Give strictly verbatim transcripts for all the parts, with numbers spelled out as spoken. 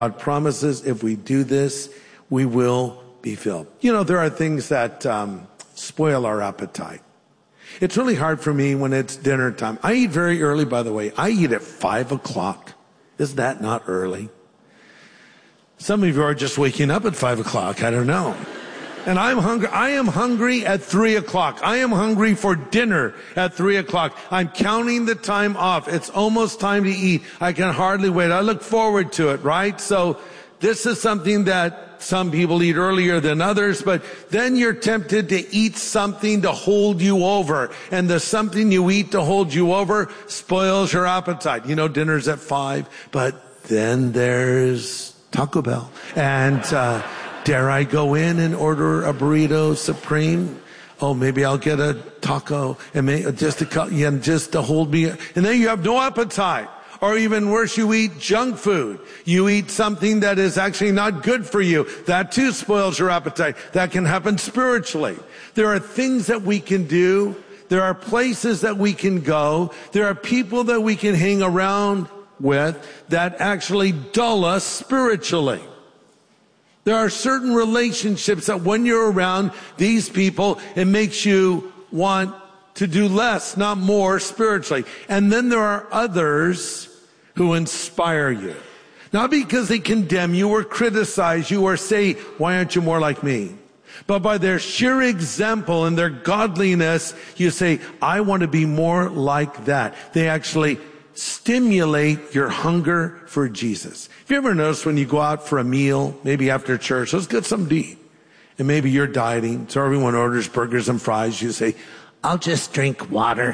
God promises if we do this, we will be filled. You know, there are things that um, spoil our appetite. It's really hard for me when it's dinner time. I eat very early, by the way. I eat at five o'clock. Is that not early? Some of you are just waking up at five o'clock. I don't know. And I'm hungry. I am hungry at three o'clock. I am hungry for dinner at three o'clock. I'm counting the time off. It's almost time to eat. I can hardly wait. I look forward to it, right? So this is something that some people eat earlier than others, but then you're tempted to eat something to hold you over. And the something you eat to hold you over spoils your appetite. You know, dinner's at five, but then there's Taco Bell. And, uh, dare I go in and order a burrito supreme? Oh, maybe I'll get a taco and may, just to yeah, just to hold me. And then you have no appetite. Or even worse, you eat junk food. You eat something that is actually not good for you. That too spoils your appetite. That can happen spiritually. There are things that we can do. There are places that we can go. There are people that we can hang around with that actually dull us spiritually. There are certain relationships that when you're around these people, it makes you want to do less, not more spiritually. And then there are others who inspire you. Not because they condemn you or criticize you or say, why aren't you more like me? But by their sheer example and their godliness, you say, I want to be more like that. They actually stimulate your hunger for Jesus. Have you ever noticed when you go out for a meal, maybe after church, let's get something to eat. And maybe you're dieting, so everyone orders burgers and fries. You say, I'll just drink water.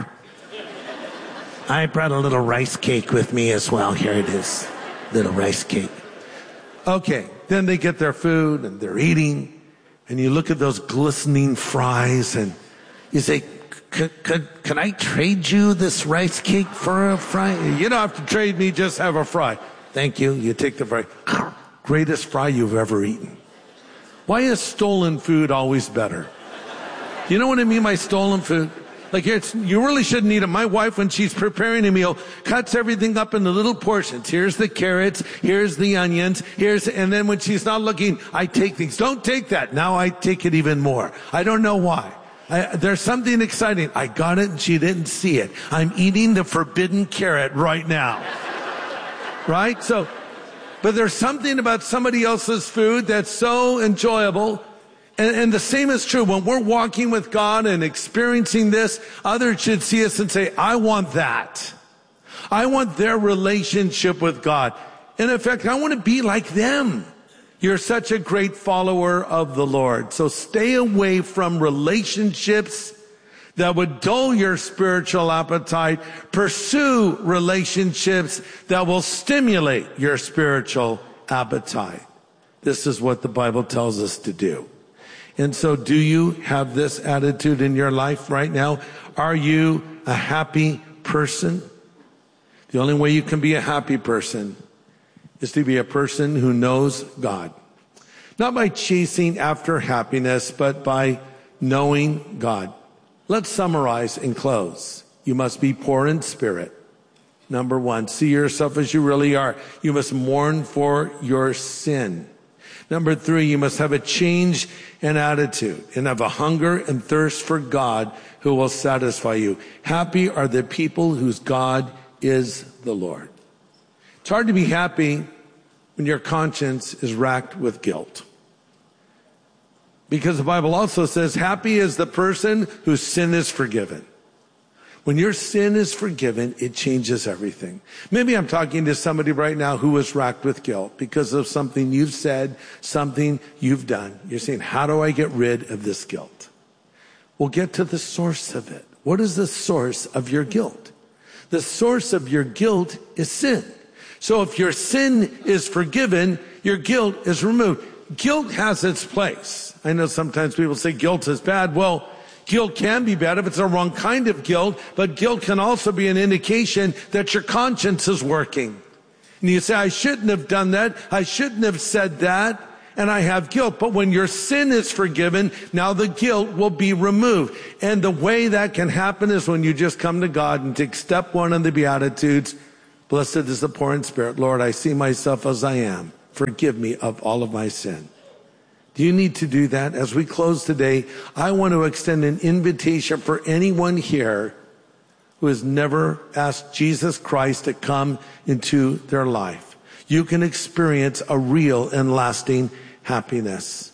I brought a little rice cake with me as well. Here it is, little rice cake. Okay, then they get their food and they're eating. And you look at those glistening fries and you say, Could, could, can I trade you this rice cake for a fry? You don't have to trade me, just have a fry. Thank you. You take the fry. Greatest fry you've ever eaten. Why is stolen food always better? You know what I mean by stolen food? Like, it's, you really shouldn't eat it. My wife, when she's preparing a meal, cuts everything up into little portions. Here's the carrots, here's the onions, here's, and then when she's not looking, I take things. Don't take that. Now I take it even more. I don't know why. I, there's something exciting. I got it and she didn't see it. I'm eating the forbidden carrot right now. Right? So, but there's something about somebody else's food that's so enjoyable. And, and the same is true when we're walking with God and experiencing this. Others should see us and say, I want that. I want their relationship with God. And in fact, I want to be like them. You're such a great follower of the Lord. So stay away from relationships that would dull your spiritual appetite. Pursue relationships that will stimulate your spiritual appetite. This is what the Bible tells us to do. And so do you have this attitude in your life right now? Are you a happy person? The only way you can be a happy person is to be a person who knows God. Not by chasing after happiness, but by knowing God. Let's summarize and close. You must be poor in spirit. Number one, see yourself as you really are. You must mourn for your sin. Number three, you must have a change in attitude and have a hunger and thirst for God who will satisfy you. Happy are the people whose God is the Lord. It's hard to be happy when your conscience is racked with guilt. Because the Bible also says, happy is the person whose sin is forgiven. When your sin is forgiven, it changes everything. Maybe I'm talking to somebody right now who is racked with guilt because of something you've said, something you've done. You're saying, how do I get rid of this guilt? We'll get to the source of it. What is the source of your guilt? The source of your guilt is sin. So if your sin is forgiven, your guilt is removed. Guilt has its place. I know sometimes people say guilt is bad. Well, guilt can be bad if it's the wrong kind of guilt, but guilt can also be an indication that your conscience is working. And you say, I shouldn't have done that. I shouldn't have said that. And I have guilt. But when your sin is forgiven, now the guilt will be removed. And the way that can happen is when you just come to God and take step one of the Beatitudes. Blessed is the poor in spirit. Lord, I see myself as I am. forgive me of all of my sin. Do you need to do that? As we close today, I want to extend an invitation for anyone here who has never asked Jesus Christ to come into their life. You can experience a real and lasting happiness.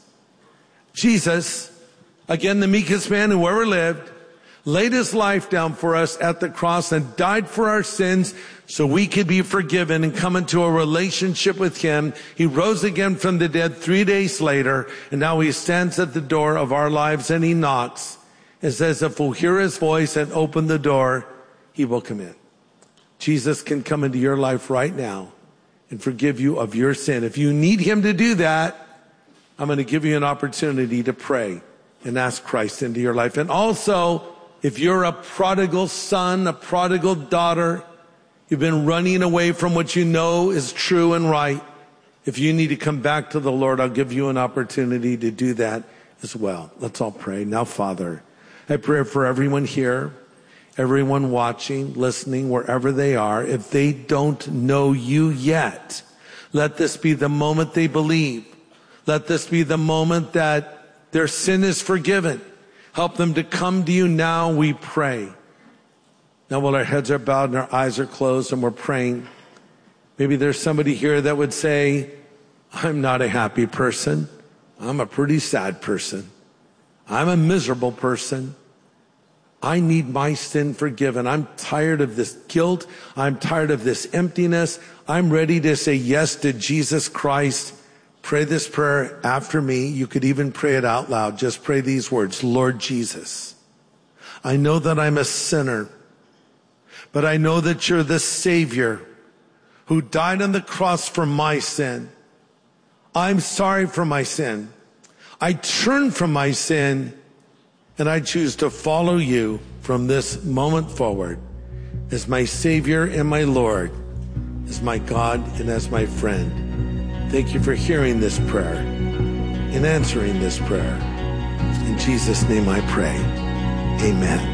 Jesus, again, the meekest man who ever lived, laid his life down for us at the cross and died for our sins so we could be forgiven and come into a relationship with him. He rose again from the dead three days later, and now he stands at the door of our lives and he knocks and says, if we'll hear his voice and open the door, he will come in. Jesus can come into your life right now and forgive you of your sin. If you need him to do that, I'm going to give you an opportunity to pray and ask Christ into your life. And also, if you're a prodigal son, a prodigal daughter, you've been running away from what you know is true and right, if you need to come back to the Lord, I'll give you an opportunity to do that as well. Let's all pray. Now, Father, I pray for everyone here, everyone watching, listening, wherever they are. If they don't know you yet, let this be the moment they believe. Let this be the moment that their sin is forgiven. Help them to come to you now, we pray. Now, while our heads are bowed and our eyes are closed and we're praying, maybe there's somebody here that would say, I'm not a happy person. I'm a pretty sad person. I'm a miserable person. I need my sin forgiven. I'm tired of this guilt. I'm tired of this emptiness. I'm ready to say yes to Jesus Christ. Pray this prayer after me. You could even pray it out loud. Just pray these words. Lord Jesus, I know that I'm a sinner, but I know that you're the Savior who died on the cross for my sin. I'm sorry for my sin. I turn from my sin and I choose to follow you from this moment forward as my Savior and my Lord, as my God and as my friend. Thank you for hearing this prayer and answering this prayer. In Jesus' name I pray. Amen.